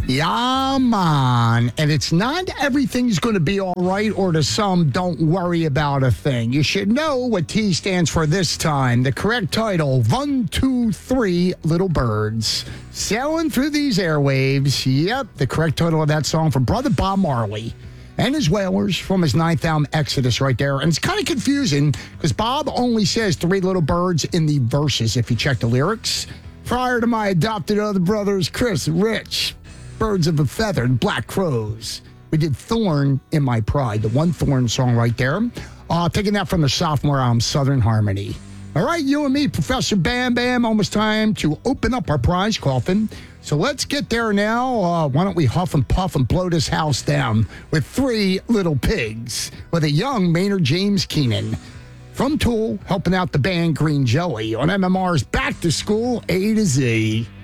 Yeah, man. And it's not everything's going to be all right, or to some, don't worry about a thing. You should know what T stands for this time. The correct title, 1, 2, 3 Little Birds. Sailing through these airwaves. Yep, the correct title of that song from Brother Bob Marley and his Wailers from his 9th album, Exodus, right there. And it's kind of confusing because Bob only says 3 little birds in the verses if you check the lyrics. Prior to my adopted other brothers, Chris, Rich, Birds of a Feather, and Black Crows. We did Thorn in My Pride, the one Thorn song right there. Taking that from the sophomore album, Southern Harmony. All right, you and me, Professor Bam Bam, almost time to open up our prize coffin. So let's get there now. Why don't we huff and puff and blow this house down with 3 Little Pigs with a young Maynard James Keenan. From Tool, helping out the band Green Jelly on MMR's Back to School A to Z.